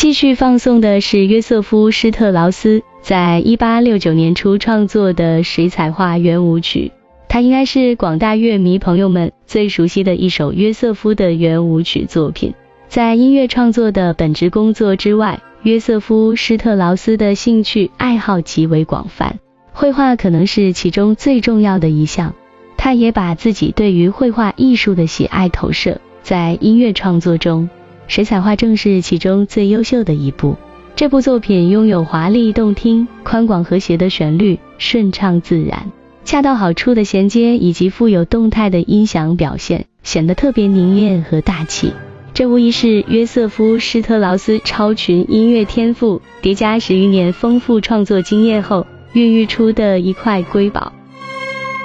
继续放送的是约瑟夫·施特劳斯在1869年初创作的水彩画圆舞曲，它应该是广大乐迷朋友们最熟悉的一首约瑟夫的圆舞曲作品。在音乐创作的本职工作之外，约瑟夫·施特劳斯的兴趣爱好极为广泛，绘画可能是其中最重要的一项。他也把自己对于绘画艺术的喜爱投射在音乐创作中，水彩画正是其中最优秀的一部。这部作品拥有华丽动听、宽广和谐的旋律，顺畅自然，恰到好处的衔接以及富有动态的音响表现，显得特别凝练和大气。这无疑是约瑟夫·施特劳斯超群音乐天赋叠加10余年丰富创作经验后孕育出的一块瑰宝。